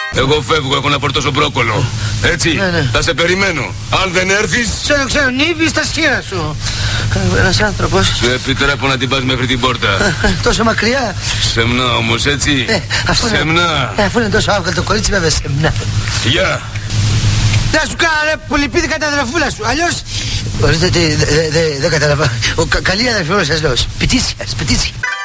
Εγώ φεύγω, έχω να φορτώσω μπρόκολο. Έτσι, Ναι. θα σε περιμένω. Αν δεν έρθεις... Ξέρω, νύβεις στα σχήρα σου. Ένας άνθρωπος. Σου επιτρέπω να την πας μέχρι την πόρτα. Τόσο μακριά. Σεμνά όμως, έτσι. Σεμνά. Αφού είναι τόσο άβγαλο το κορίτσι, βέβαια σεμνά. Γεια. Να σου κάνω ρε που λυπήθηκα την αδερφούλα σου. Αλλιώς... Δεν κατάλαβα. Καλή αδερφούλα σας λέω. Σπιτίσια.